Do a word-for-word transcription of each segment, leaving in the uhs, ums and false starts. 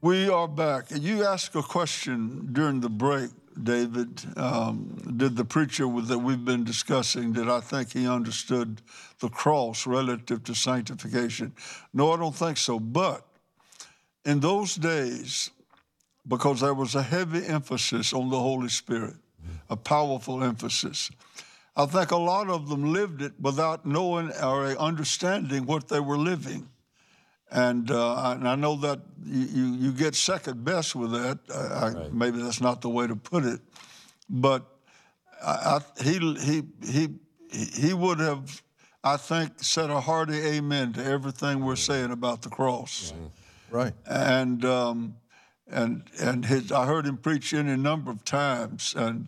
We are back. You asked a question during the break, David. Um, did the preacher that we've been discussing, did I think he understood the cross relative to sanctification? No, I don't think so. But in those days, because there was a heavy emphasis on the Holy Spirit, a powerful emphasis, I think a lot of them lived it without knowing or understanding what they were living. And, uh, and I know that you, you, you get second best with that. I, right. Maybe that's not the way to put it. But I, I, he, he, he, he would have, I think, said a hearty amen to everything we're saying about the cross. Right. And, um, and, and his, I heard him preach any number of times. And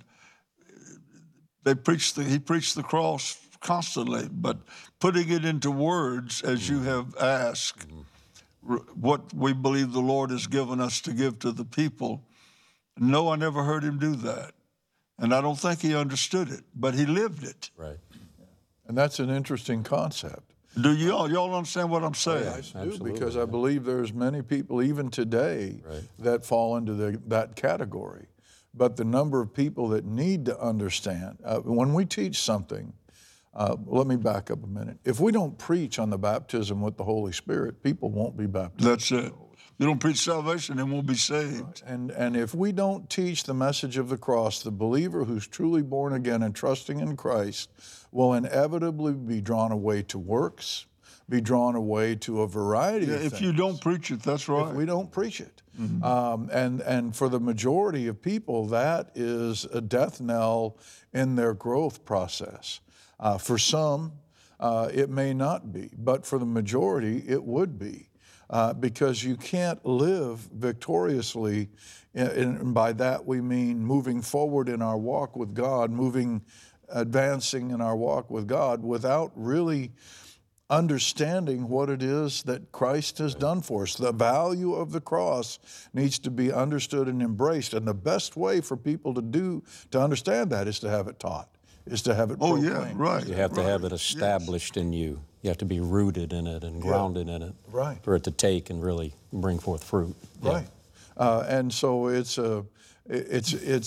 they preached the, he preached the cross constantly, but putting it into words, as mm-hmm. you have asked, mm-hmm. what we believe the Lord has given us to give to the people, no, I never heard him do that. And I don't think he understood it, but he lived it. Right. And that's an interesting concept. Do you all, y'all understand what I'm saying? Yeah, I do, Absolutely, because yeah. I believe there's many people, even today, right. that fall into the, that category. But the number of people that need to understand, uh, when we teach something, uh, let me back up a minute. If we don't preach on the baptism with the Holy Spirit, people won't be baptized. That's it. You don't preach salvation, they won't be saved. Right. And, and if we don't teach the message of the cross, the believer who's truly born again and trusting in Christ will inevitably be drawn away to works, be drawn away to a variety yeah, of if things. If you don't preach it, that's right. If we don't preach it. Mm-hmm. um, and, and for the majority of people, that is a death knell in their growth process. Uh, for some, uh, it may not be, but for the majority, it would be. Uh, because you can't live victoriously, and, and by that we mean moving forward in our walk with God, moving, advancing in our walk with God without really understanding what it is that Christ has done for us. The value of the cross needs to be understood and embraced. And the best way for people to do, to understand that is to have it taught, is to have it oh, proclaimed. yeah, right. You have right. to have it established yes. in you. You have to be rooted in it and grounded yeah. in it right. for it to take and really bring forth fruit. Right. Yeah. Uh, and so it's a, it's, it's